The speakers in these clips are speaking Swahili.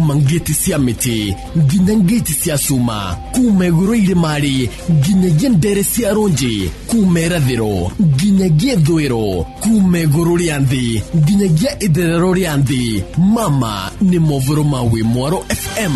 kuma ngeti cia miti nginya ngeti cia cuma, kuma iguru irimari nginya ndere cia ronji, kuma irathiro nginya ithwiro, kuma iguru ria nthi nginya itherero ria nthi. Mama ni movoro ma Wimwaro FM.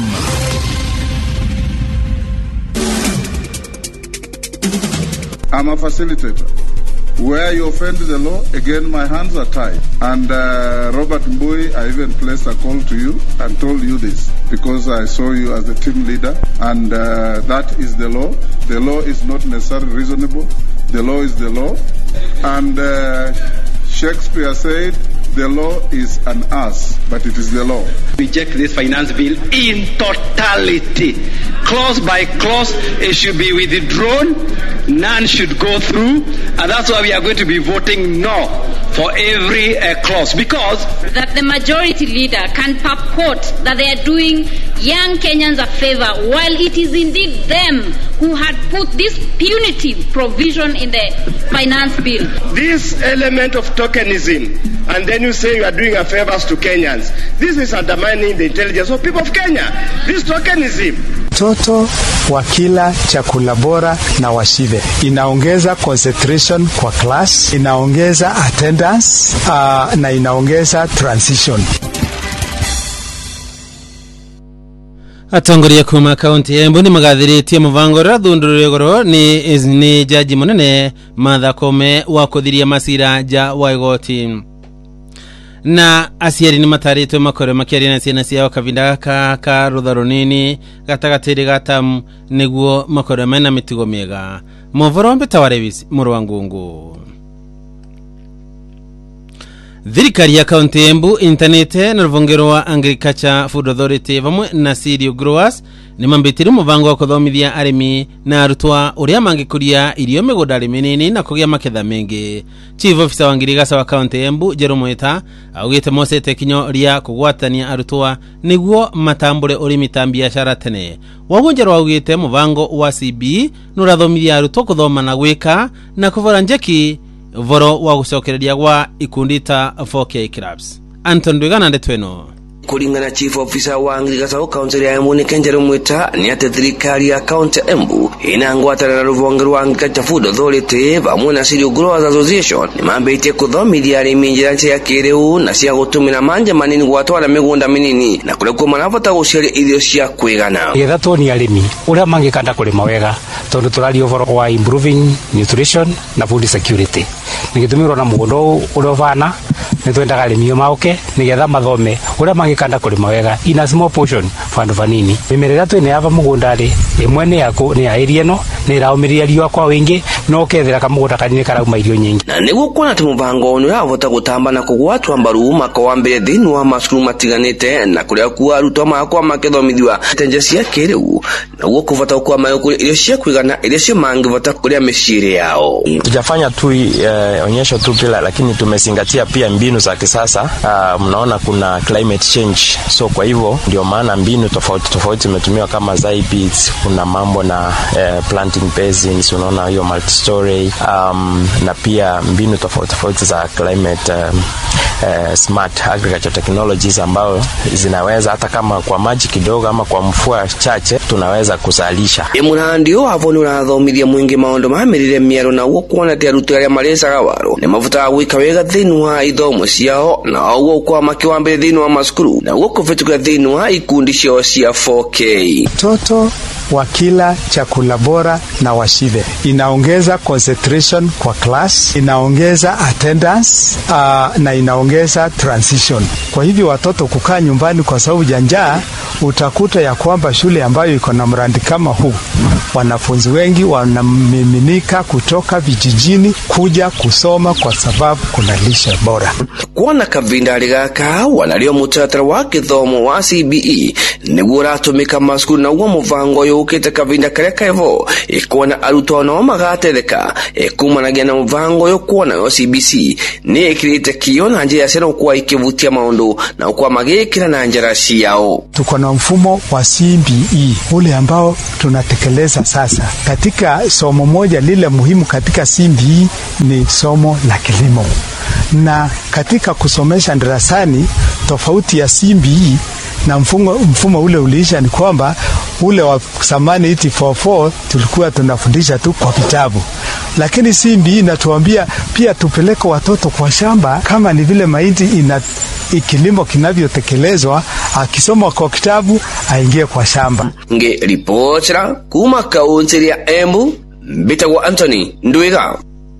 I'm a facilitator. Where you offend the law, again, my hands are tied. And Robert Mbui, I even placed a call to you and told you this because I saw you as the team leader, and that is the law. The law is not necessarily reasonable. The law is the law. And Shakespeare said, the law is an ass, but it is the law. Reject this finance bill in totality. Clause by clause, it should be withdrawn. None should go through. And that's why we are going to be voting no for every clause. Because that the majority leader can purport that they are doing young Kenyans a favor, while it is indeed them who had put this punitive provision in the finance bill. This element of tokenism, and then you say you are doing a favors to Kenyans. This is undermining the intelligence of people of Kenya. This tokenism. Toto wakila chakula bora na washibe. Inaongeza concentration kwa class, inaongeza attendance, na inaongeza transition. Atongoria kuma kaunti ya Embu ni magathiritie muvango rathundurire goro ni jaji munene Martha Koome wa kuthiria masira ja wa igoti. Na asiari ni mataritwe makore makiari na ciana ciao kavinda ka rutharo nini gatagatiri gatamu niguo makore mena mitugo miega. Movorombe tawarevis murwangungu. Thirikari ya kaunti ya Embu internet na ruvongero wa Agriculture Food Authority vamwe na Cereal Growers ni mambitiri muvango wa kuthomithia arimi na arutwa uria mangikuria irio migundari minini na kugia maketha mengi. Chief Officer wa ngirigasa wa kaunti ya Embu Jeromweta augite mosete kinyo ria kugwatania arutwa niguo matambure urimi ta biashara tene. Wawonjero augite muvango wa CB nurathomithia arutwa kuthoma na gwika na kuvora njeki voro wa gucokereria gwa ikundita 4K clubs. Anton Dwigana ndetweno. Kulingana Chief Officer wa ngirigasa wa kaunti ya Embu ni Kenjero Mwita ni ate thirikari ya kaunti ya Embu inangwatana na ruvonge rwa Agriculture Food Authority vamwe na Cereal Growers Association ni mambite kuthomithia arimi njira ya kiriu na cia gutumira manja manini gwatwara migunda minini na kurekuo maravota guciaria irio cia kwigana. Getha toni arimi uria mangikanda kurima wega tondu turari ovoro wa improving nutrition na food security. Nigitumirwo na mugondo urovana nitwendaga arimi mauke nigetha mathome uria mangikanda kurima wega in a small portion fandu vanini. Mimerera twene ava mugundari imwe ni yako ni airie no ni raumiria riwa kwa wingi no kethera kamugunda kanini karauma irio nyingi. Na niguo kuona tumuvango ni uravota gutamba na kugwatwa mbaru maka wa mbere thini wa masukuru matiganite na kuria kuwa arutwo makwa makethomithwa tenje cia kiriu na guo kuvota kwa mayukuri irio cia kwigana irio cia mangivota kuria miciri yao. Tujafanya tu onyesho tu pila, lakini tumezingatia pia mbinu za kisasa. Mnaona kuna climate change, so kwa hivyo ndio maana mbinu tofauti zimetumiwa kama Zybits, kuna mambo na planting basins, unaona hiyo multi-story, na pia mbinu tofauti za climate smart agriculture technologies ambao zinaweza hata kama kwa maji kidogo ama kwa mvua chache tunaweza kuzalisha. Emurandio avoni urathomithia mwingi maondo mamirire miaro na uo kuona ti arutu aria marecaga waro ni mavuta gwika wega thini wa ithomo ciao na uo kwa makiwambire thini wa masukuru na uo kuvetuka thini wa ikundi ciao cia 4K. Toto wakila chakula bora na washibe. Inaongeza concentration kwa class, inaongeza attendance, na inaongeza transition. Kwa hivyo watoto kukaa nyumbani kwa sababu ya njaa, utakuta ya kwamba shule ambayo iko na mradi kama huu wanafunzi wengi wanamiminika kutoka vijijini kuja kusoma kwa sababu kuna lishe bora. Kuona kavindari gaka wanalio mutatara wa kithomo wa CBE niguo ratumika masukuru na uo muvango yukite kavinda karia kaivo ikuona arutwo no magatetheka kumanagia na muvango yo kuona yo CBC ni ikirite kio na njira cia kwa ikivutia maundu na kwa magikira na njira ciao. Tuko na mfumo wa CBE ule ambao tunatekeleza sasa. Katika somo moja lile muhimu katika CBE ni somo la kilimo. Na katika kusomesha darasani tofauti ya CBE na mfumo ule uliisha. Ni kwamba ule wa zamani 844 tulikuwa tunafundisha tu kwa kitabu, lakini CBE inatuambia pia tupeleke watoto kwa shamba, kama ni vile mahindi kilimo kinavyotekelezwa, akisoma kwa kitabu aingie kwa shamba. Nge ripotera kuma kaunti ya Embu, Mbitagwa Anthony Ndwiga.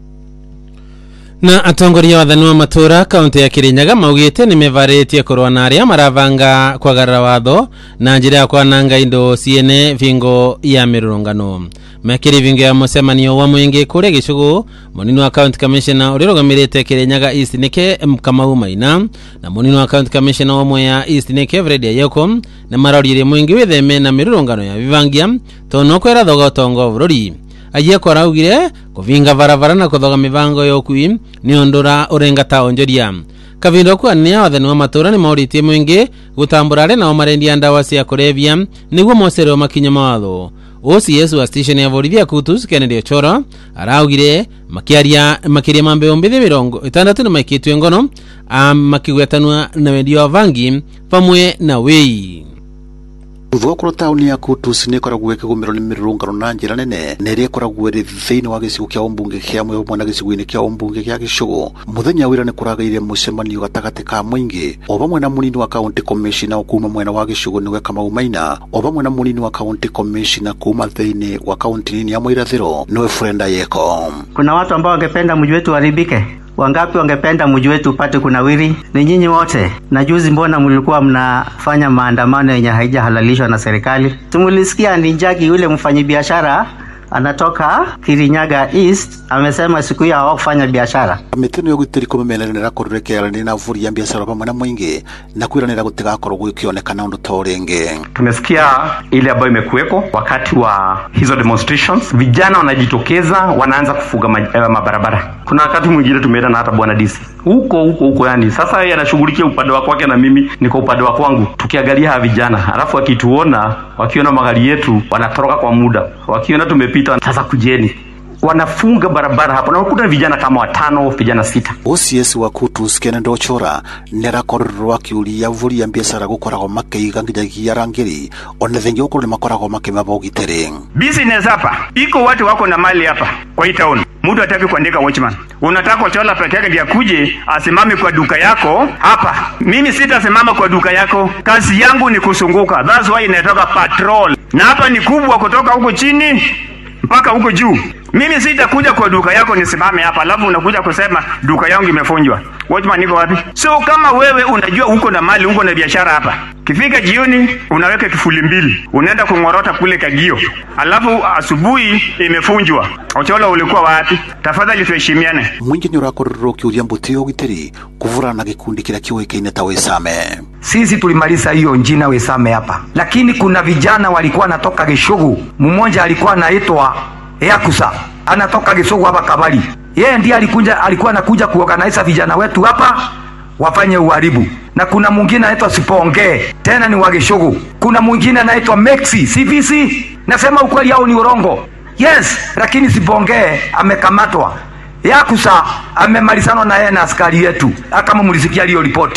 Na atongoria wathani wa matura kaunti ya Kirinyaga maugite nimevaretie kurwa na aria maravanga kwagarara watho na njira ya kwananga indo ciene vingo ya mirurungano. Mekiri vingo ya mucemanio wa mwingi kuria Gicugu, munini wa county commissioner uria rugamirite Kirinyaga East nike Kamau Maina na munini wa county commissioner wa Mwea East nike Fred Ayoko na marorire mwingi witheme na mirurungano ya vivangia tono kwera thoga utongo bururi. Ajia kwa raugire kuvinga varavara na kuthoga mivango yokui ni ondora urenga taonjoria. Kavindo kwa ni wathani wa matura ni mauritie mwingi gutamburare na omarendia ndawa cia kulevya niguo mosero makinya mawatho. OCS wa station ya Volivia Kutus Kennedy Ochoro araugire makiria mambe ombithi 60 na makitwe ngono makigwetanwa na wendio wa vangi pamwe na wei. Uthokoro tauni ya Kutus ni koragwo ikigumiro ni mirurungano na njira nene nere koragwo ri thiini wa gicigo kia ombunge kia mwe na gicigo-ini kia ombunge kia Gicugu. Muthenya wira ni kuragaire mucemanio gatagati ka mwingi obamwe na munini wa county commissioner kuma mwena wa Gicugu niwe Kamau Maina, obamwe na munini wa county commissioner kuma thiini wa county nini ya Muirathiro niwe Fred Ayeko. Kuna watu ambao wangependa mji wetu haribike. Wangapi wangependa mji wetu upate kunawiri? Ni nyinyi wote. Na juzi mbona mlikuwa mnafanya maandamano yenye haijahalalishwa na serikali? Tumulisikia ni Njagi yule mfanyabiashara anatoka Kirinyaga East amesema siku hiyo hawakufanya biashara. Ameteno yo gutiri kumemenerera kurekera ni na vuri ya biashara pamwe na mwingi na kwiranira gutiga korogwo ikionekana undu torenge. Tumesikia ile ambayo imekuweko wakati wa hizo demonstrations, vijana wanajitokeza wanaanza kufuga mabarabara. Kuna wakati mwingine tumeenda na hata bwana DC huko yani. Sasa yeye anashughulikia upande wake na mimi niko upande wangu, tukiangalia hawa vijana alafu akituona wakiona magari yetu wanatoroka kwa muda, wakiona tumepita sasa kujeni wanafunga barabara hapo na wakuta vijana kama 5 vijana 6. OCS wa Kutus Kennedy Ochora nera kororwa kiuri ya vuri ya biashara gukoragwo makeiga nginya rangiri onethengi ukuru makoragwo makimabogitere. Business hapa iko watu wako na mali hapa kwa hii town. Mtu hataki kuandika watchman. Unataka Ochola peke yake ndiye kuje asimame kwa duka yako hapa. Mimi sitasimama kwa duka yako. Kazi yangu ni kusunguka. That's why inatoka patrol. Na hapa ni kubwa kutoka huko chini mpaka huko juu. Mimi sitakuja kwa duka yako nisimame hapa alafu unakuja kusema duka yangu imefunjwa. Watchman niko wapi? So kama wewe unajua uko na mali, uko na biashara hapa, kifika jioni unaweka kifuli 2, unaenda kungorota kule Kagio, alafu asubuhi imefunjwa. Ochola ulikuwa wapi? Tafadhali tuheshimiane. Mwingi ni urakororo kiuria mbutio gitiri kuvura na gikundi kila kiweke ta Wesame. Sisi tulimaliza hiyo njina Wesame hapa, lakini kuna vijana walikuwa natoka Gicugu. Mmoja alikuwa anaitwa Yakusa anatoka Gicugu hapa Kabali. Yeye ndiye alikuwa anakuja kuorganize vijana wetu hapa wafanye uharibu. Na kuna mwingine anaitwa Siponge, tena ni wa Gicugu. Kuna mwingine anaitwa Mexi CVC. Nasema ukweli au ni urongo? Yes, lakini Siponge amekamatwa. Yakusa amemalizana na yeye na askari yetu. Kama mlisikia hiyo ripoti.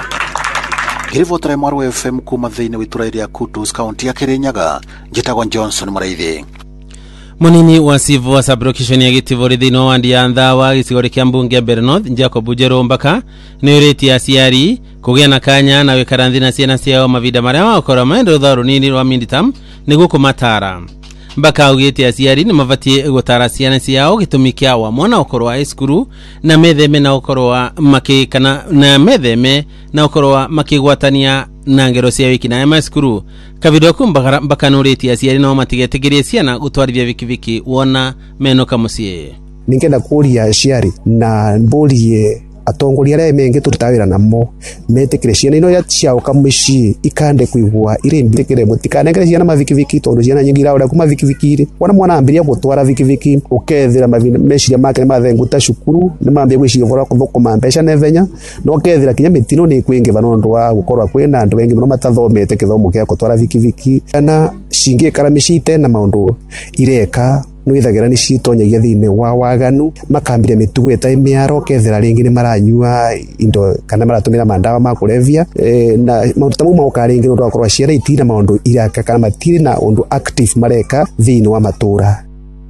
Kirivotera Mwaru FM kuma thiini witura ya Kutus county ya Kirinyaga, njitagwa Johnson Muraithi. Munini wa Sivu wa Sublocation ya Gitivori thino wa Ndiantha wa gicigori kia mbunge Bernoth Jacob Njero Mbaka ni ureti ya ciari kugia na kanya na wikaranthi na ciana ciao mavinda maria makora maendo tharu nini rwa minditam niguo kumatara. Mbaka ugite aciari ni mabatie gutara ciana ciao gitumi kia wa mwana ukorwa esukuru na metheme na ukorwa makikana na metheme na ukorwa makigwatania na ngero cia wiki na esukuru. Kavido kumbagara bakanureti aciari no matigetegerie ciana gutwarithia vikiviki wona menoka mucie. Ningenda kuria aciari na mburie atongoria aria mengi tutawira namo metikire ciana ino ya ciao kamuci ikande kuigwa ire mbikire mutikane ciana mavikiviki tondu ciana nyingi raura kuma vikiviki wana mwana ambiria gutwara vikiviki ukethira meciria make mathenguta cukuru ni mambia gwiciria vora kuthukuma mbeca nevenya no kethira kinya mitino ni kwingiva nondu wa gukorwa kwina andu wengi muno matathomete kithomo kia gutwara vikiviki kana cingi karamicite na maundu ireka nwithagira ni citonyagia thiini wa waganu makambire mitugo etai miaro kethera ringi ni maranyua indo kana maratumira mandawa ma kulevya na maundu tamu mauka ringi ndu akorwa ciara itina maundu iraka kana matiri na undu active mareka thiini wa matura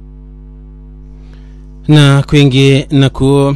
na kwingi naku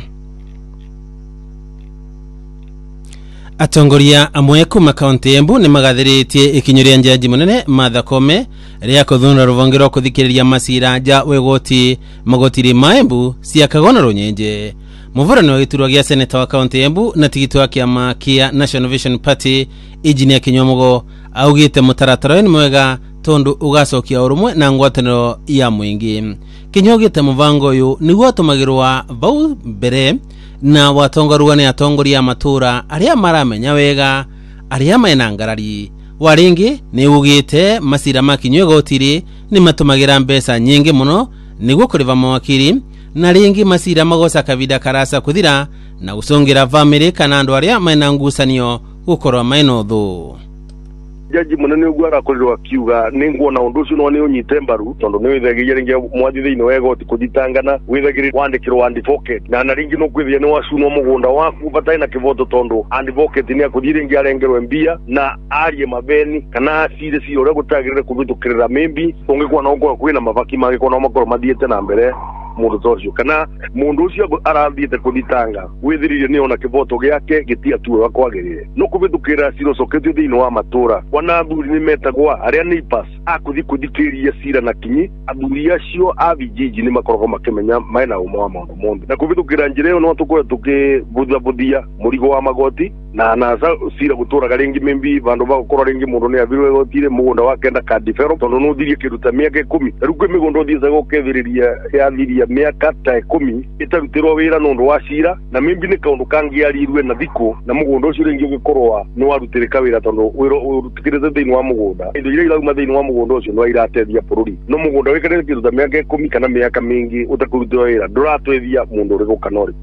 atongoria amwe kuma kaunti Embu ni magathiritie ikinyoria njaji munene Martha Koome ria kuthura ruvongero kuthikiriria masira ja wegoti magotiri ma Embu cia Kagona Runyenje. Muvurano giturwa gia seneta wa kaunti Embu na tigiti wa kiama kia National Vision Party Engineer Kinyomogo augite mutaratara ni mwega tondu ugacokia urumwe na ngwataniro ya mwingi. Kinyogite muvango uyu niguo atumagirwa vau mbere na watongoruwa ni atongoria matura aria maramenya wega aria mena ngarari. Waringi ni ugite masira makinywe gotiri ni matumagira mbesa nyingi muno niguo kuriva mawakiri na ringi masira magosa kavida karasa kuthira na gusongira family kana andu aria mena ngusanio gukorwa maino thu. Jaji munene ugu arakorirwa kiuga ninguona undu ucio no ni unyite mbaru tondu ni withagiria ringi mwathi thiini wa igoti kuthitangana withagiri wandikirwo advocate na ringi no kwithia ni wacuno mugunda waku batai na kivoto tondu advocate ni akuthii ringi arengerwe mbia na arie mabeni kana acire cio uria gutagirire kuvitukirira mimbi ungikuwa no kwa kwina mavaki mangikuwa no makoro mathiete na mbere mundu tocio kana mundu ucio arathiete kuthitanga withiririo ni ona kivoto giake gitia tuwe wakwagirire no kuvitukira ciro coketio thiini wa matura wana athuri ni metagwa aria neighbors akuthi kuthikiria cira na kinyi athuri acio a vijiji ni makoragwo makimenya maina umwe wa maundu monthe na kuvitukira njira iyo no tukoe tukibuthabuthia murigo wa magoti na cira guturaga ringi mimbi vandu bagukorwo ringi mundu ni avirwe igotire mugunda wake enda kadifero tondu no thirie kiruta miaka 10 riu kwi migunda uthiicaga ukethiriria yathiria miaka ta 10 itarutirwo wira nundu wa cira na mimbi ni kaundu kangiarirwe na thiku na mugunda ucio ringi ugikorwa ni warutirika wira tondu urutikirite thiini wa mugunda indo iria irauma thiini wa mugunda ucio no iratethia bururi no mugunda wikirite kiruta miaka 10 kana miaka mingi utakurutirwo wira nduratethia mundu uri gukanori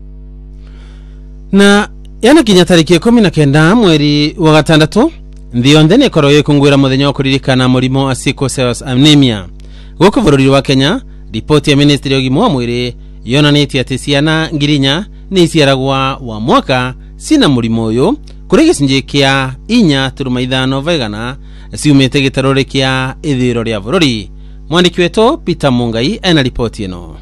na yana kinya tariki 19 mweri wa gatandatu nthionthe ni korwo yikungwira muthenya wa kuririkana murimo wa sickle cell anemia guku bururi wa Kenya. Ripoti ya ministry ya ugima wa mwiri yonanitie ati ciana ngirinya ni iciaragwa wa mwaka sina murimo uyu kuri gicunji kia 4.5 vaigana ciumite gitarore kia ithiro ria bururi. Mwandiki wetu Peter Mungai ena ripoti ino.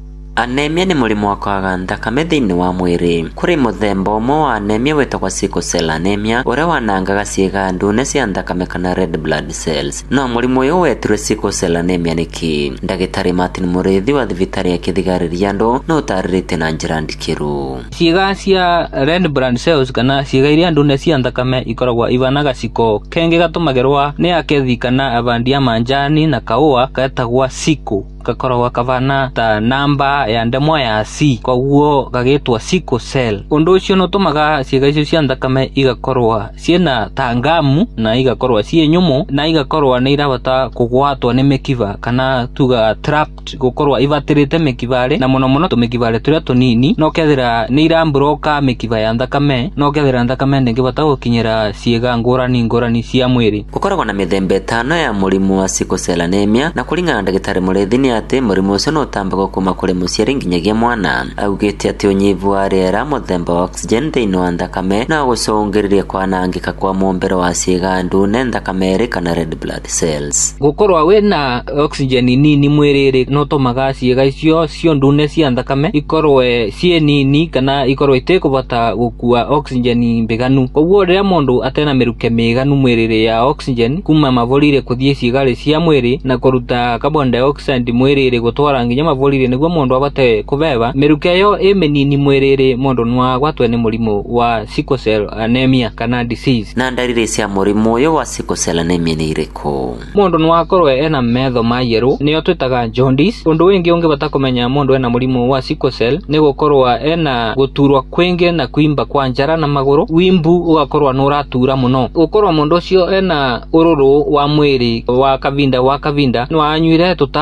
Anemia ni murimo wa kwaga thakame thiini wa mwiri. Kuri muthemba umwe wa anemia witagwa sickle cell anemia uria wanangaga ciiga ndune cia thakame kana red blood cells. No murimo uyu wetirwe sickle cell anemia niki? Ndagitari Martin Murithi wa thibitari ya Kithigariria andu no utaririte na njira ndikiru. Ciiga cia red blood cells kana ciiga iria ndune cia thakame ikoragwa ivanaga ciko kenge gatumagirwa ni akethi kana avandia manjani na kaua gatagwa sickle gakoragwa kavana ta namba ya ndemwa ya C koguo gagitwa sickle cell. Undu ucio no tumaga ciiga icio cia thakame igakorwa ciena tangamu na igakorwa cie nyumu na igakorwa ni irabata kugwatwa ni mikiva kana tuga trapped gukorwa ivatirite mikivare na muno tumikivare turia tunini no kethira ni irambroka mikiva ya thakame no kethira thakame ndingivata gukinyira ciiga ngurani cia mwiri. Gukoragwa na mithemba 5 ya murimu wa sickle cell anemia na kuringana na ndagitari Murithi ni ati murimu ucio no utambaga kuma kuri muciari nginyagia mwana. Augite ati unyivu wa riera muthemba wa oxygen thiini wa thakame na gucungiriria kwanangika kwa mumbere wa ciiga ndune thakame kana red blood cells. Gukorwa wina oxygen nini mwiriri no tumaga ciiga icio cio ndune cia thakame ikorwe cie nini kana ikorwe itekuvata gukua oxygen mbiganu. Koguo riria mundu atena miruke miganu mwiriri ya oxygen kuma mavorire kuthie ciigari cia mwiri na kuruta carbon dioxide mwiriri gutwara nginya mavorire niguo mundu abate kubeba miruke yo imenini mwiriri mundu nwa gwatwe ni murimu wa sickle cell anemia kana disease. Na ndariri cia murimu uyu wa sickle cell anemia ni iriku? Mundu nwa korwe ena metho ma yeru niyo twitaga jaundice. Undu wingi ungibata kumenya mundu ena murimu wa sickle cell ni gukorwa ena guturwa kwingi na kuimba kwa njara na maguru, wimbu ugakorwa nuratura muno. Ukorwa mundu ucio ena ururu wa mwiri wa kavinda no anyuire tutawa twa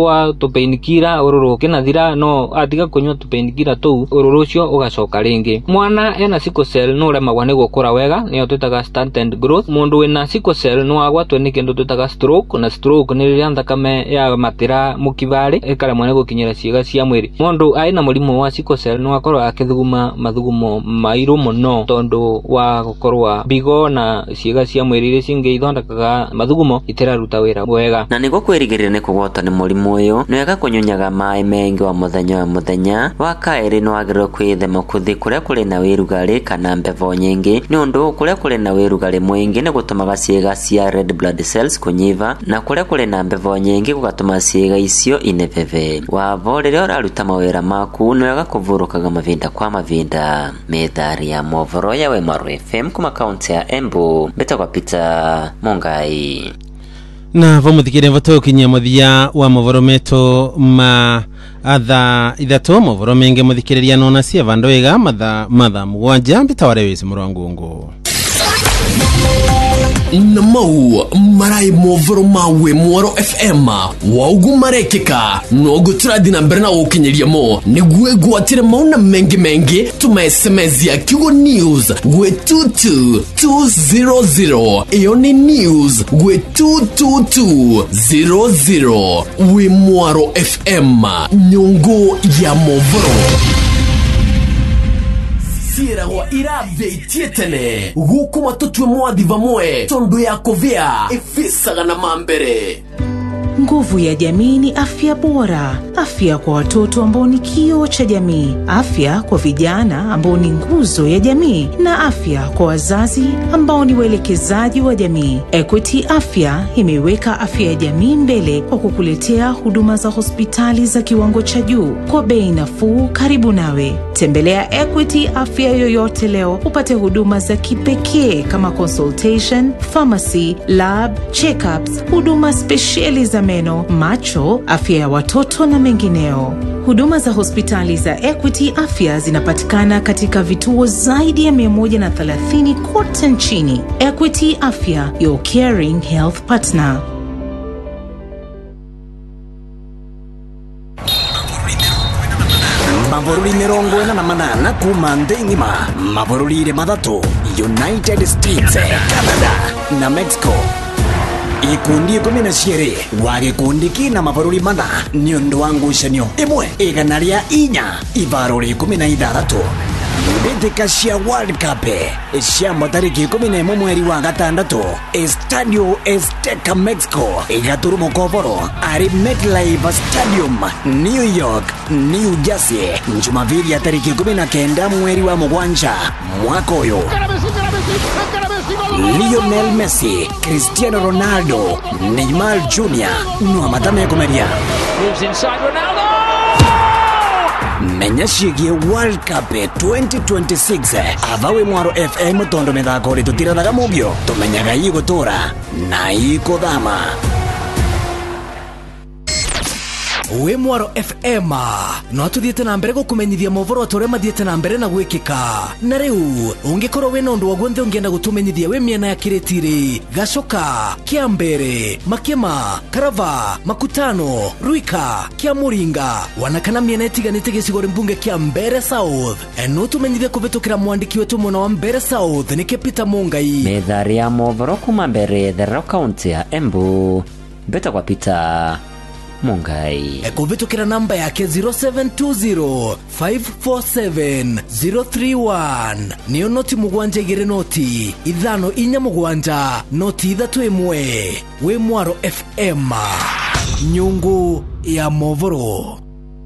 kwa tupainkira ururu kinathira no atiga kunywa tupainkira tu ururu cio ugacoka ringi. Mwana ena sickle cell no remagwa ni gukura wega niyo twitaga stunted growth. Mundu wina sickle cell no agwatwo ni kindu twitaga stroke, na stroke ni riria thakame ya matira mukibari ikaremwa ni gukinyira ciega cia mwiri. Mundu aina murimu wa sickle cell no akorwo akithuguma mathugumo mairu muno tondu wa gukorwa bigo na ciega cia mwiri iria cingi ithondekaga mathugumo itiraruta wira wega. Na niguo kwirigirira ni kugwatwo ni murimu uyu ni wega kunyunyaga mai mengi wa muthenya. Wa kairi no agirwo kwithema kuthi kuria kuri na wirugari kana mbevo nyingi, ni undu kuria kuri na wirugari mwingi ni gutumaga ciega cia red blood cells kunyiva, na kuria kuri na mbevo nyingi gugatuma ciega icio ineveve. Wavo riria uraruta mawira maku ni wega kuvurukaga mavinda kwa mavinda. Methari ya movoro ya Wemaro FM kuma kaunti ya Embu, Betagwa Peter Mungai. Na vamuthikire vatokinyia muthia wa movoro meto ma atha ithatu movoro menge muthikiriria nona cia vandoiga matha mugwanja mbitaware wisi murwangungu na mau marai movoro mawe Mwaro FM waugu marekeka nogu turadi na mbere na ukinyeria mo niguwe gwatire mauna mengi tuma SMS ya Kigo News gwe 22200 iyo ni news gwe 22200 we Mwaro FM nyungu ya movoro sira wa irave itietene gukuma tutwe mwathi vamwe tondo ya kovea ifisaga na mambere. Nguvu ya jamii ni afya bora. Afya kwa watoto ambao ni kioo cha jamii, afya kwa vijana ambao ni nguzo ya jamii, na afya kwa wazazi ambao ni waelekezaji wa jamii. Equity Afya imeweka afya ya jamii mbele kwa kukuletea huduma za hospitali za kiwango cha juu kwa bei nafuu karibu nawe. Tembelea Equity Afya yoyote leo upate huduma za kipekee kama consultation, pharmacy, lab, check-ups, huduma speciali za meno, macho, afya ya watoto na mengineo. Huduma za hospitali za Equity Afya zinapatikana katika vituo zaidi ya 130 kote nchini. Equity Afya, your caring health partner. Maboruri 48 kuma thĩ ng'ima, maboruri mathatu, United States, Canada na Mexico. Ikundi 12 wa gikundi kina maboruri mana ni undu wa ngucanio imwe igana ria 4 ibaruri 16 mbĩtĩka cia World Cup cia tarĩki 11 mweri wa gatandatu Estadio Azteca Mexico igaturumo koboro ari MetLife Stadium New York New Jersey Jumapili ya tarĩki 19 mweri wa mugwanja mwaka uyu. Lionel Messi, Cristiano Ronaldo, Neymar Jr. no matame kumeria moves inside Ronaldo. Menya ciĩgiĩ World Cup 2026 avawe Mwaro FM tondo mithako ri tutiranaga mugio tumenyaga igũtũra na igũthama. We Mwaro FM no tuthiete na mbere gukumenyithia movoro atore mathiete na mbere na gwikika. Na riu ungikorwo we nondu wagunthe ungienda gutumenyithia we miena ya Kiretiri, Gacoka, Kiambere, Makema, Karava, Makutano, Ruika, Kiamuringa, wanakana miena itiganite gicigo mbunge kia Mbere South. No tumenyithia kuvitukira mwandiki wetu mwana wa Mbere South ni Peter Mungai. Methari ya movoro kuma Mbere the Rock County ya Embu, Betagwa Peter Mungai. Kuvitukira namba yake 0720-547-031. Niyo noti mugwanja igire noti ithano inya mugwanja noti ithatu imwe. We Mwaro FM nyungu ya movoro.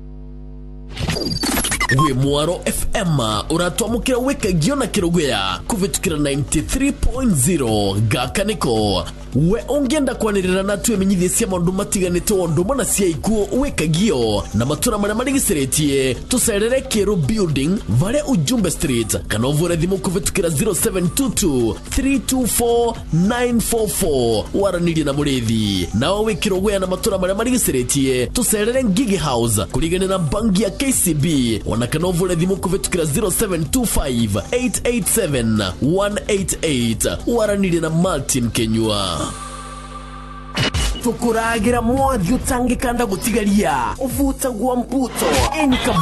We Mwaro FM uratwamukira wekagio na kirogwea kuvitukira 93.0 gakaniko. We ongenda kwanirira na tuwe menyithie cia maundu matiganite wondu mana cia ikuo wekagio na matura maria marigiceretie tucerere Kero Building vale Ujumbe Street kana uvure thimu kuvitukira 0722-324-944 waranirie na murethi. Nao we kirogwea na matura maria marigiceretie tucerere Ngigi House kurigane na bangi ya KCB wanakana uvure thimu kuvitukira 0725-887-188 waranirie na Martin Kenyua. tukuragira mwathi utangikanda gutigaria uvuta gwa mbuto enika